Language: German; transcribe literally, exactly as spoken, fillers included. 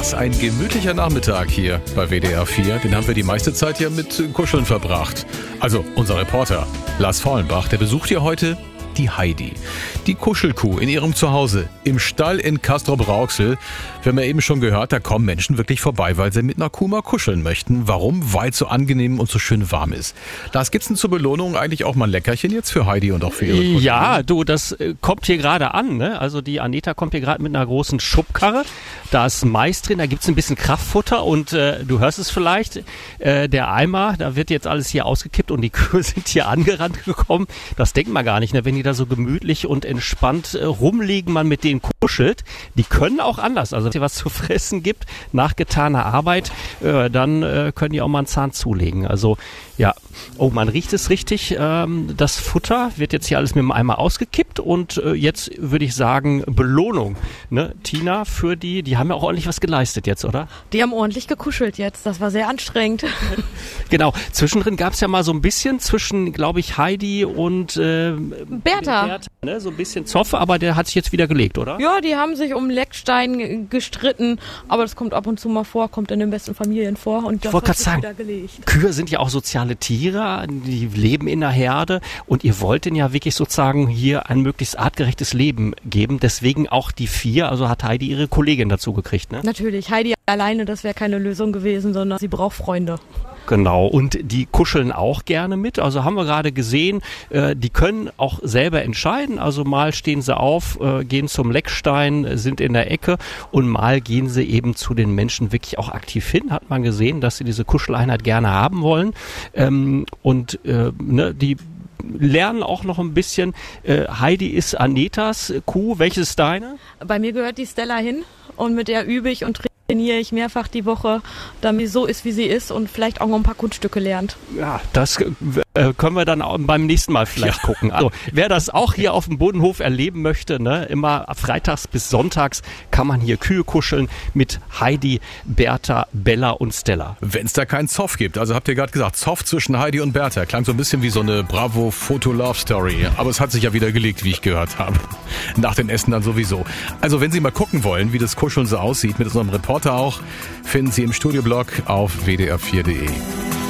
Was ein gemütlicher Nachmittag hier bei W D R vier. Den haben wir die meiste Zeit ja mit Kuscheln verbracht. Also unser Reporter Lars Vollenbach, der besucht hier heute die Heidi. Die Kuschelkuh in ihrem Zuhause im Stall in Castrop-Rauxel. Wir haben ja eben schon gehört, da kommen Menschen wirklich vorbei, weil sie mit einer Kuh mal kuscheln möchten. Warum? Weil es so angenehm und so schön warm ist. Lars, gibt's denn zur Belohnung eigentlich auch mal ein Leckerchen jetzt für Heidi und auch für ihre Kuschelkuh? Ja, du, das äh, kommt hier gerade an, ne? Also die Aneta kommt hier gerade mit einer großen Schubkarre. Da ist Mais drin, da gibt's ein bisschen Kraftfutter und äh, du hörst es vielleicht, äh, der Eimer, da wird jetzt alles hier ausgekippt und die Kühe sind hier angerannt gekommen. Das denkt man gar nicht, ne? Wenn die da so gemütlich und entspannt äh, rumliegen, man mit denen kuschelt. Die können auch anders. Also wenn es hier was zu fressen gibt, nach getaner Arbeit, äh, dann äh, können die auch mal einen Zahn zulegen. Also ja, oh, man riecht es richtig. Ähm, das Futter wird jetzt hier alles mit dem Eimer ausgekippt und äh, jetzt würde ich sagen Belohnung. Ne? Tina, für die, die haben ja auch ordentlich was geleistet jetzt, oder? Die haben ordentlich gekuschelt jetzt. Das war sehr anstrengend. Genau. Zwischendrin gab es ja mal so ein bisschen zwischen, glaube ich, Heidi und äh, Bertha. Bertha, ne? So ein bisschen Zoff, aber der hat sich jetzt wieder gelegt, oder? Ja, die haben sich um Leckstein gestritten, aber das kommt ab und zu mal vor, kommt in den besten Familien vor und das hat sich sagen, wieder gelegt. Kühe sind ja auch soziale Tiere, die leben in der Herde und ihr wollt denen ja wirklich sozusagen hier ein möglichst artgerechtes Leben geben, deswegen auch die vier, also hat Heidi ihre Kollegin dazu gekriegt, ne? Natürlich, Heidi alleine, das wäre keine Lösung gewesen, sondern sie braucht Freunde. Genau, und die kuscheln auch gerne mit, also haben wir gerade gesehen, äh, die können auch selber entscheiden, also mal stehen sie auf, äh, gehen zum Leckstein, sind in der Ecke und mal gehen sie eben zu den Menschen wirklich auch aktiv hin, hat man gesehen, dass sie diese Kuscheleinheit gerne haben wollen ähm, und äh, ne, die lernen auch noch ein bisschen, äh, Heidi ist Anetas Kuh, welches ist deine? Bei mir gehört die Stella hin und mit der übe ich und trainiere ich mehrfach die Woche, damit sie so ist, wie sie ist und vielleicht auch noch ein paar Kunststücke lernt. Ja, das äh, können wir dann auch beim nächsten Mal vielleicht ja. gucken. Also wer das auch hier auf dem Bodenhof erleben möchte, ne, immer freitags bis sonntags kann man hier Kühe kuscheln mit Heidi, Bertha, Bella und Stella. Wenn es da keinen Zoff gibt, also habt ihr gerade gesagt, Zoff zwischen Heidi und Bertha, klang so ein bisschen wie so eine Bravo-Foto-Love-Story, aber es hat sich ja wieder gelegt, wie ich gehört habe. Nach dem Essen dann sowieso. Also wenn Sie mal gucken wollen, wie das Kuscheln so aussieht, mit unserem Reporter auch, finden Sie im Studioblog auf w d r vier punkt d e.